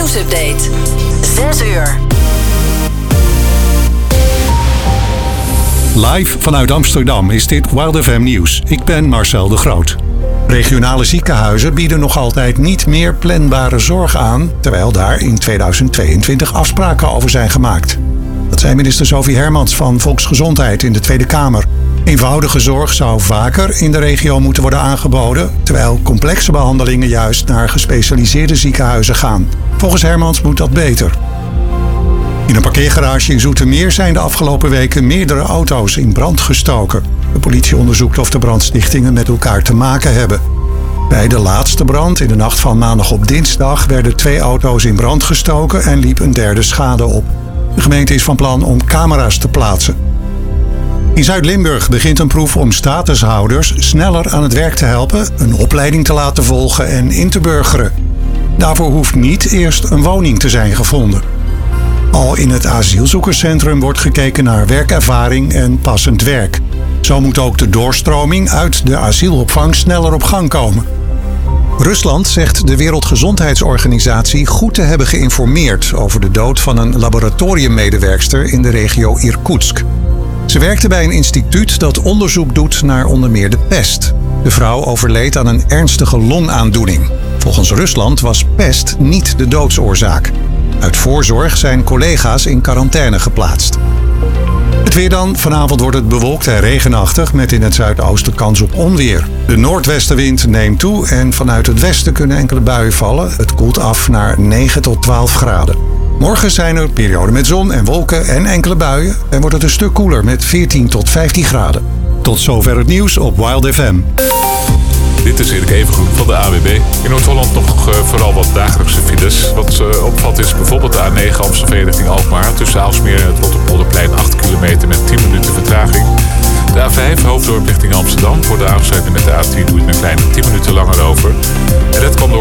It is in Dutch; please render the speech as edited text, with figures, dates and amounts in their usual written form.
nieuwsupdate. 6 uur. Live vanuit Amsterdam is dit Wild FM Nieuws. Ik ben Marcel de Groot. Regionale ziekenhuizen bieden nog altijd niet meer planbare zorg aan, terwijl daar in 2022 afspraken over zijn gemaakt. Dat zei minister Sophie Hermans van Volksgezondheid in de Tweede Kamer. Eenvoudige zorg zou vaker in de regio moeten worden aangeboden, terwijl complexe behandelingen juist naar gespecialiseerde ziekenhuizen gaan. Volgens Hermans moet dat beter. In een parkeergarage in Zoetermeer zijn de afgelopen weken meerdere auto's in brand gestoken. De politie onderzoekt of de brandstichtingen met elkaar te maken hebben. Bij de laatste brand in de nacht van maandag op dinsdag werden 2 auto's in brand gestoken en liep een derde schade op. De gemeente is van plan om camera's te plaatsen. In Zuid-Limburg begint een proef om statushouders sneller aan het werk te helpen, een opleiding te laten volgen en in te burgeren. Daarvoor hoeft niet eerst een woning te zijn gevonden. Al in het asielzoekerscentrum wordt gekeken naar werkervaring en passend werk. Zo moet ook de doorstroming uit de asielopvang sneller op gang komen. Rusland zegt de Wereldgezondheidsorganisatie goed te hebben geïnformeerd over de dood van een laboratoriummedewerkster in de regio Irkoetsk. Ze werkte bij een instituut dat onderzoek doet naar onder meer de pest. De vrouw overleed aan een ernstige longaandoening. Volgens Rusland was pest niet de doodsoorzaak. Uit voorzorg zijn collega's in quarantaine geplaatst. Het weer dan. Vanavond wordt het bewolkt en regenachtig met in het zuidoosten kans op onweer. De noordwestenwind neemt toe en vanuit het westen kunnen enkele buien vallen. Het koelt af naar 9 tot 12 graden. Morgen zijn er perioden met zon en wolken en enkele buien en wordt het een stuk koeler met 14 tot 15 graden. Tot zover het nieuws op Wild FM. Dit is Erik Evengroen van de AWB. In Noord-Holland nog vooral wat dagelijkse files. Wat opvalt is bijvoorbeeld de A9 Amstelveen richting Alkmaar. Tussen Aalsmeer en het Rotterpolderplein 8 kilometer met 10 minuten vertraging. De A5 Hoofddorp richting Amsterdam. Voor de aansluiting met de A10 doe je een kleine 10 minuten langer over. En dat kwam